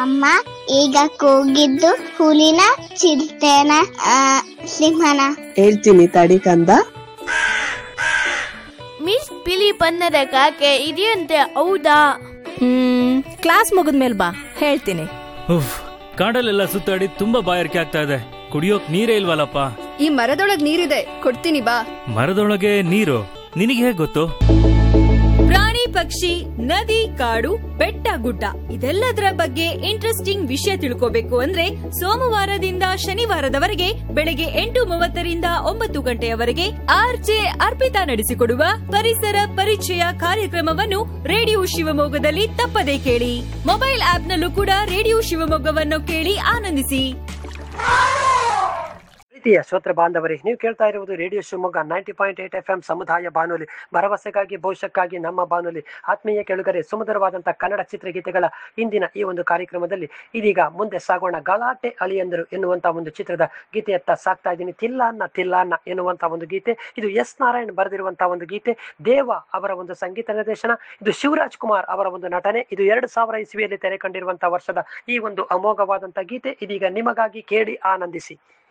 ಅಮ್ಮ ಈಗ ಕೂಗಿದ್ದು ಹುಲಿನ ಚಿರತೆನ ಸಿಂಹನ? ಹೇಳ್ತೀನಿ ತಡಿ ಕಂದ. ಮಿಸ್ ಬಿಳಿ ಬಣ್ಣದ ಕಾಗೆ ಇದೆಯಂತೆ, ಹೌದಾ? ಕ್ಲಾಸ್ ಮುಗಿದ್ಮೇಲೆ ಬಾ, ಹೇಳ್ತೀನಿ. ಕಾಡಲ್ಲೆಲ್ಲ ಸುತ್ತಾಡಿ ತುಂಬಾ ಬಾಯಾರಿಕೆ ಆಗ್ತಾ ಇದೆ, ಕುಡಿಯೋಕ್ ನೀರೇ ಇಲ್ವಲ್ಲಪ್ಪ. ಈ ಮರದೊಳಗ್ ನೀರಿದೆ, ಕೊಡ್ತೀನಿ ಬಾ. ಮರದೊಳಗೆ ನೀರು? ನಿನಗೆ ಹೇಗ್ ಗೊತ್ತು? ಪ್ರಾಣಿ ಪಕ್ಷಿ, ನದಿ, ಕಾಡು, ಬೆಟ್ಟ ಗುಡ್ಡ ಇದೆಲ್ಲದರ ಬಗ್ಗೆ ಇಂಟ್ರೆಸ್ಟಿಂಗ್ ವಿಷಯ ತಿಳ್ಕೋಬೇಕು ಅಂದ್ರೆ ಸೋಮವಾರದಿಂದ ಶನಿವಾರದವರೆಗೆ ಬೆಳಗ್ಗೆ 8:30ರಿಂದ 9 ಗಂಟೆಯವರೆಗೆ ಆರ್ಜೆ ಅರ್ಪಿತಾ ನಡೆಸಿಕೊಡುವ ಪರಿಸರ ಪರಿಚಯ ಕಾರ್ಯಕ್ರಮವನ್ನು ರೇಡಿಯೋ ಶಿವಮೊಗ್ಗದಲ್ಲಿ ತಪ್ಪದೇ ಕೇಳಿ. ಮೊಬೈಲ್ ಆಪ್ನಲ್ಲೂ ಕೂಡ ರೇಡಿಯೋ ಶಿವಮೊಗ್ಗವನ್ನು ಕೇಳಿ ಆನಂದಿಸಿ. ಪ್ರೀತಿಯ ಶ್ರೋತೃ ಬಾಂಧವರೇ, ನೀವು ಕೇಳ್ತಾ ಇರುವುದು ರೇಡಿಯೋ ಶಿವಮೊಗ್ಗ 90.8 FM ಸಮುದಾಯ ಬಾನುಲಿ, ಭರವಸೆಗಾಗಿ ಭವಿಷ್ಯಕ್ಕಾಗಿ ನಮ್ಮ ಬಾನುಲಿ. ಆತ್ಮೀಯ ಕೇಳುಗರೆ, ಸುಮಧುರವಾದಂತಹ ಕನ್ನಡ ಚಿತ್ರಗೀತೆಗಳ ಇಂದಿನ ಈ ಒಂದು ಕಾರ್ಯಕ್ರಮದಲ್ಲಿ ಇದೀಗ ಮುಂದೆ ಸಾಗೋಣ. ಗಲಾಟೆ ಅಳಿಯಂದರು ಎನ್ನುವಂತಹ ಒಂದು ಚಿತ್ರದ ಗೀತೆಯತ್ತ ಸಾಕ್ತಾ ಇದ್ದೀನಿ. ತಿಲ್ಲಾನ್ನ ತಿಲ್ಲಾನ್ನ ಎನ್ನುವಂತಹ ಒಂದು ಗೀತೆ, ಇದು ಎಸ್ ನಾರಾಯಣ್ ಬರೆದಿರುವಂತಹ ಒಂದು ಗೀತೆ. ದೇವ ಅವರ ಒಂದು ಸಂಗೀತ ನಿರ್ದೇಶನ, ಇದು ಶಿವರಾಜ್ ಕುಮಾರ್ ಅವರ ಒಂದು ನಟನೆ. ಇದು 2000 ಇಸ್ವಿಯಲ್ಲಿ ತೆರೆ ಕಂಡಿರುವಂತಹ ವರ್ಷದ ಈ ಒಂದು ಅಮೋಘವಾದಂತಹ ಗೀತೆ ಇದೀಗ ನಿಮಗಾಗಿ ಕೇಳಿ ಆನಂದಿಸಿ.